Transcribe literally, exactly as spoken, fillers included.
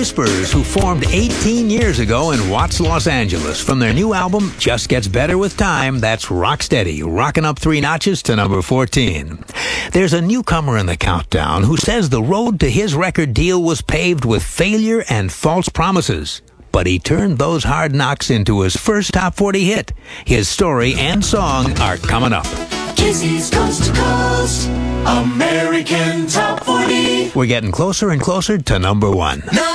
Whispers, who formed eighteen years ago in Watts, Los Angeles. From their new album, Just Gets Better With Time, that's Rocksteady, rocking up three notches to number fourteen. There's a newcomer in the countdown who says the road to his record deal was paved with failure and false promises. But he turned those hard knocks into his first top forty hit. His story and song are coming up. Casey's Coast to Coast, American Top forty. We're getting closer and closer to number one.